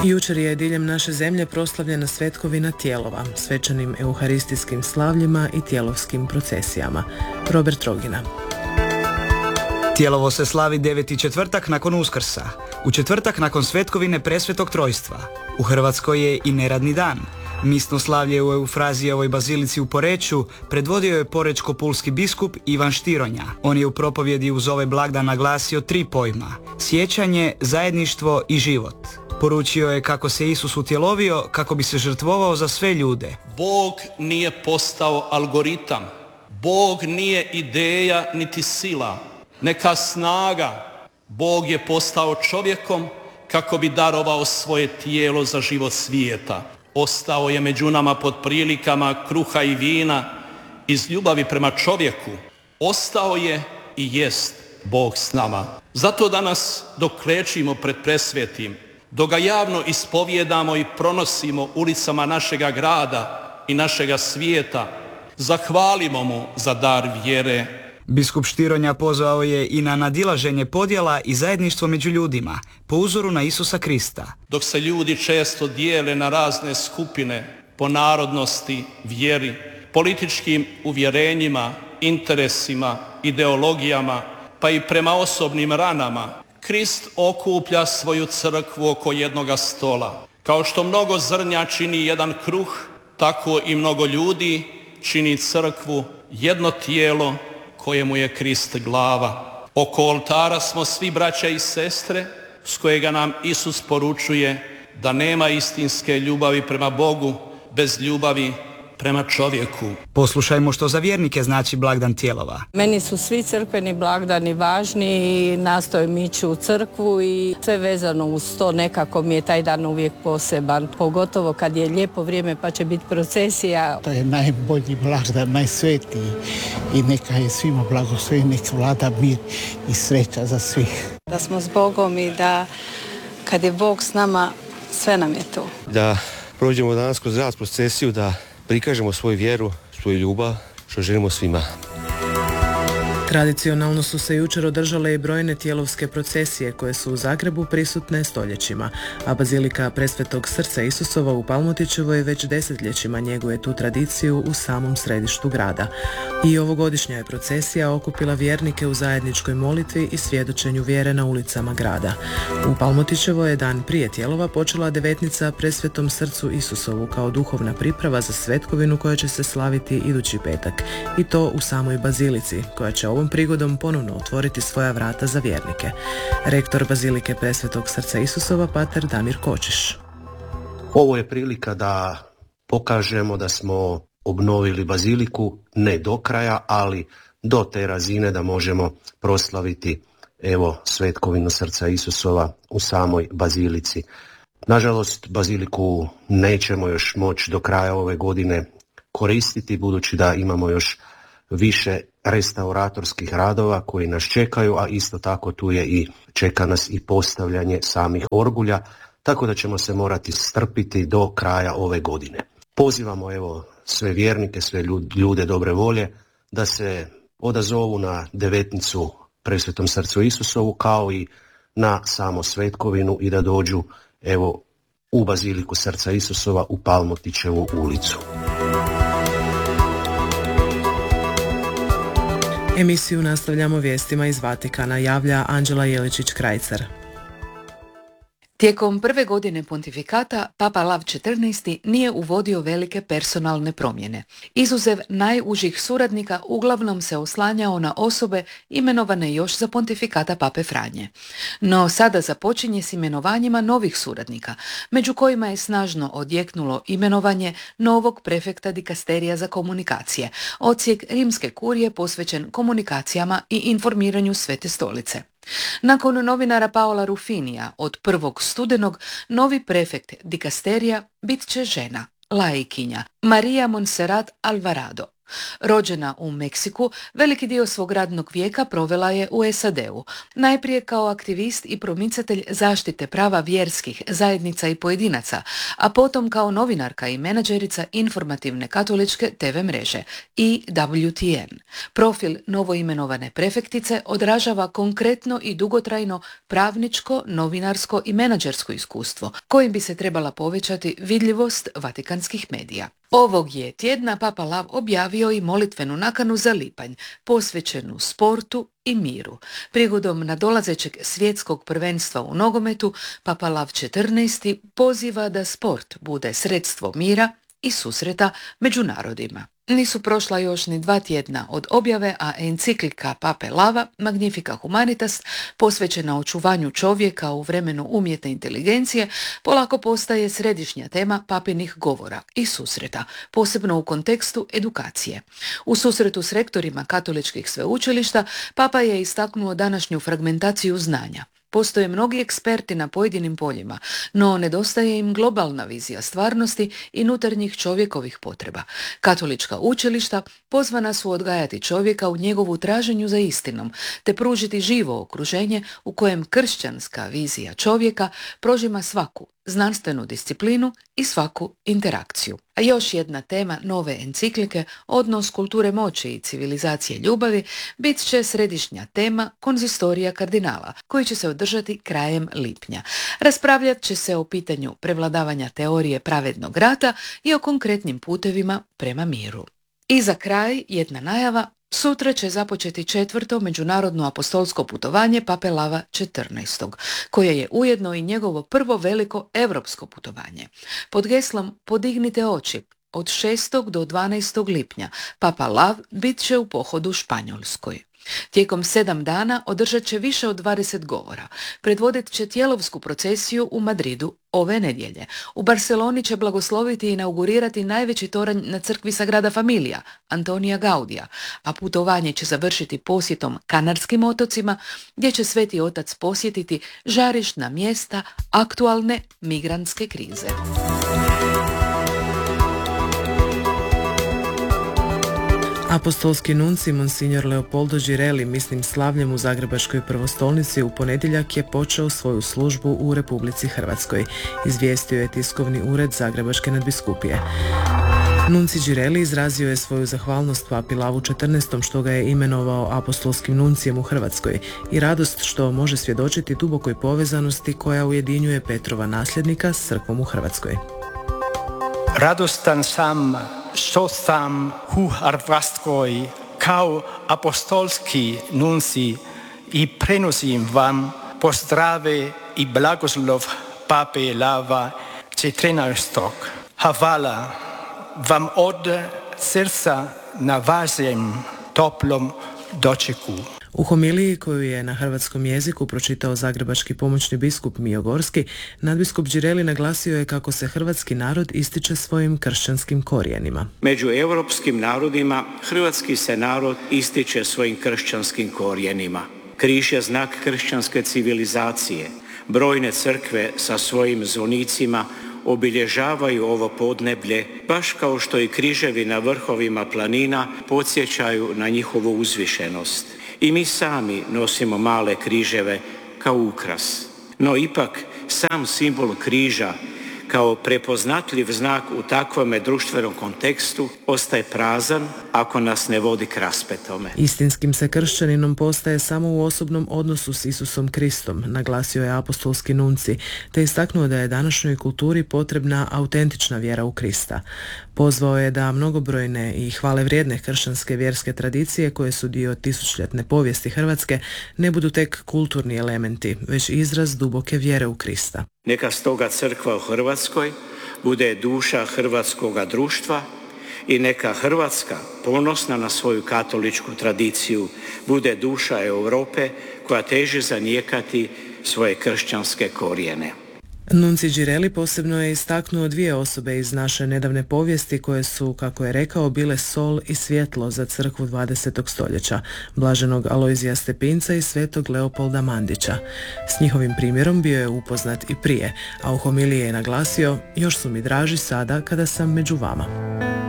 Jučer je diljem naše zemlje proslavljena svetkovina tijelova, svečanim euharistijskim slavljima i tijelovskim procesijama. Robert Rogina. Tijelovo se slavi 9. četvrtak nakon Uskrsa, u četvrtak nakon svetkovine Presvetog Trojstva. U Hrvatskoj je i neradni dan. Misno slavlje u Eufrazijevoj bazilici u Poreču predvodio je porečko-pulski biskup Ivan Štironja. On je u propovjedi uz ovaj blagdan naglasio 3 pojma: sjećanje, zajedništvo i život. Poručio je kako se Isus utjelovio kako bi se žrtvovao za sve ljude. Bog nije postao algoritam. Bog nije ideja niti sila, neka snaga. Bog je postao čovjekom kako bi darovao svoje tijelo za život svijeta. Ostao je među nama pod prilikama kruha i vina iz ljubavi prema čovjeku. Ostao je i jest Bog s nama. Zato danas dok klečimo pred presvetim, dok ga javno ispovjedamo i pronosimo ulicama našega grada i našega svijeta, zahvalimo mu za dar vjere. Biskup Štironja pozvao je i na nadilaženje podjela i zajedništvo među ljudima, po uzoru na Isusa Krista. Dok se ljudi često dijele na razne skupine po narodnosti, vjeri, političkim uvjerenjima, interesima, ideologijama, pa i prema osobnim ranama, Krist okuplja svoju crkvu oko jednoga stola. Kao što mnogo zrnja čini jedan kruh, tako i mnogo ljudi čini crkvu, jedno tijelo kojemu je Krist glava. Oko oltara smo svi braća i sestre, s kojega nam Isus poručuje da nema istinske ljubavi prema Bogu bez ljubavi prema čovjeku. Poslušajmo što za vjernike znači blagdan tijelova. Meni su svi crkveni blagdani važni i nastojim ići u crkvu i sve vezano uz to, nekako mi je taj dan uvijek poseban. Pogotovo kad je lijepo vrijeme pa će biti procesija. To je najbolji blagdan, najsvetiji i neka je svima blagosloven, neka vlada mir i sreća za svih. Da smo s Bogom i da kad je Bog s nama, sve nam je tu. Da prođemo danas kroz rast procesiju, da prikažemo svoju vjeru, svoju ljubav, što želimo svima. Tradicionalno su se jučer održale i brojne tijelovske procesije koje su u Zagrebu prisutne stoljećima, a Bazilika Presvetog Srca Isusova u Palmotićevoj već desetljećima njeguje tu tradiciju u samom središtu grada. I ovogodišnja je procesija okupila vjernike u zajedničkoj molitvi i svjedočenju vjere na ulicama grada. U Palmotićevoj je dan prije tijelova počela devetnica Presvetom Srcu Isusovu kao duhovna priprava za svetkovinu koja će se slaviti idući petak, i to u samoj bazilici, koja će ovom prigodom ponovno otvoriti svoja vrata za vjernike. Rektor Bazilike Presvetog Srca Isusova, pater Damir Kočiš. Ovo je prilika da pokažemo da smo obnovili baziliku, ne do kraja, ali do te razine da možemo proslaviti svetkovinu Srca Isusova u samoj bazilici. Nažalost, baziliku nećemo još moći do kraja ove godine koristiti, budući da imamo još više restauratorskih radova koji nas čekaju, a isto tako tu je i čeka nas i postavljanje samih orgulja, tako da ćemo se morati strpiti do kraja ove godine. Pozivamo sve vjernike, sve ljude dobre volje da se odazovu na devetnicu Presvetom Srcu Isusovu kao i na samo svetkovinu i da dođu u Baziliku Srca Isusova u Palmotićevu ulicu. Emisiju nastavljamo vijestima iz Vatikana, javlja Anđela Jeličić-Krajcar. Tijekom prve godine pontifikata, Papa Lav XIV nije uvodio velike personalne promjene. Izuzev najužih suradnika, uglavnom se oslanjao na osobe imenovane još za pontifikata Pape Franje. No sada započinje s imenovanjima novih suradnika, među kojima je snažno odjeknulo imenovanje novog prefekta dikasterija za komunikacije, odsjek rimske kurije posvećen komunikacijama i informiranju Svete stolice. Nakon novinara Paola Rufinija, od 1. studenog novi prefekt dikasterija bit će žena, laikinja, Maria Monserrat Alvarado. Rođena u Meksiku, veliki dio svog radnog vijeka provela je u SAD-u, najprije kao aktivist i promicatelj zaštite prava vjerskih zajednica i pojedinaca, a potom kao novinarka i menadžerica informativne katoličke TV mreže EWTN. Profil novoimenovane prefektice odražava konkretno i dugotrajno pravničko, novinarsko i menadžersko iskustvo, kojim bi se trebala povećati vidljivost vatikanskih medija. Ovog je tjedna Papa Lav objavio i molitvenu nakanu za lipanj, posvećenu sportu i miru. Prigodom nadolazećeg svjetskog prvenstva u nogometu, Papa Lav XIV poziva da sport bude sredstvo mira i susreta među narodima. Nisu prošla još ni 2 tjedna od objave, a enciklika Pape Lava Magnificat Humanitas, posvećena očuvanju čovjeka u vremenu umjetne inteligencije, polako postaje središnja tema papinih govora i susreta, posebno u kontekstu edukacije. U susretu s rektorima katoličkih sveučilišta, Papa je istaknuo današnju fragmentaciju znanja. Postoje mnogi eksperti na pojedinim poljima, no nedostaje im globalna vizija stvarnosti i unutarnjih čovjekovih potreba. Katolička učilišta pozvana su odgajati čovjeka u njegovu traženju za istinom, te pružiti živo okruženje u kojem kršćanska vizija čovjeka prožima svaku znanstvenu disciplinu i svaku interakciju. A još jedna tema nove enciklike, odnos kulture moći i civilizacije ljubavi, bit će središnja tema konzistorija kardinala, koji će se održati krajem lipnja. Raspravljat će se o pitanju prevladavanja teorije pravednog rata i o konkretnim putevima prema miru. I za kraj jedna najava. Sutra će započeti 4. međunarodno apostolsko putovanje Pape Lava XIV, koje je ujedno i njegovo prvo veliko europsko putovanje. Pod geslom Podignite oči, od 6. do 12. lipnja Papa Lav bit će u pohodu Španjolskoj. Tijekom 7 dana održat će više od 20 govora. Predvodit će tjelovsku procesiju u Madridu ove nedjelje. U Barceloni će blagosloviti i inaugurirati najveći toranj na crkvi Sagrada Familia, Antonija Gaudija, a putovanje će završiti posjetom Kanarskim otocima, gdje će Sveti Otac posjetiti žarišna mjesta aktualne migrantske krize. Apostolski nunci Monsignor Leopoldo Girelli misnim slavljem u Zagrebačkoj prvostolnici u ponedjeljak je počeo svoju službu u Republici Hrvatskoj, izvijestio je tiskovni ured Zagrebačke nadbiskupije. Nunci Girelli izrazio je svoju zahvalnost Papi Lavu XIV što ga je imenovao apostolskim nuncijem u Hrvatskoj i radost što može svjedočiti dubokoj povezanosti koja ujedinjuje Petrova nasljednika s crkvom u Hrvatskoj. Radostan sam što sam u Hrvatskoj kao apostolski nunci i prenosim vam pozdrave i blagoslov Pape Lava XIV. Hvala vam od srca na vašem toplom dočeku. U homiliji koju je na hrvatskom jeziku pročitao zagrebački pomoćni biskup Mijo Gorski, nadbiskup Girelli naglasio je kako se hrvatski narod ističe svojim kršćanskim korijenima. Među europskim narodima hrvatski se narod ističe svojim kršćanskim korijenima. Križ je znak kršćanske civilizacije. Brojne crkve sa svojim zvonicima obilježavaju ovo podneblje, baš kao što i križevi na vrhovima planina podsjećaju na njihovu uzvišenost. I mi sami nosimo male križeve kao ukras. No ipak sam simbol križa kao prepoznatljiv znak u takvome društvenom kontekstu ostaje prazan ako nas ne vodi k raspetome. Istinskim se kršćaninom postaje samo u osobnom odnosu s Isusom Kristom, naglasio je apostolski nunci, te istaknuo da je današnjoj kulturi potrebna autentična vjera u Krista. Pozvao je da mnogobrojne i hvale vrijedne kršćanske vjerske tradicije koje su dio tisućljetne povijesti Hrvatske ne budu tek kulturni elementi, već izraz duboke vjere u Krista. Neka stoga crkva u Hrvatskoj bude duša hrvatskoga društva i neka Hrvatska, ponosna na svoju katoličku tradiciju, bude duša Europe koja teži zanijekati svoje kršćanske korijene. Nunci Girelli posebno je istaknuo 2 osobe iz naše nedavne povijesti koje su, kako je rekao, bile sol i svjetlo za crkvu 20. stoljeća, blaženog Alojzija Stepinca i svetog Leopolda Mandića. S njihovim primjerom bio je upoznat i prije, a u homiliji je naglasio: još su mi draži sada kada sam među vama.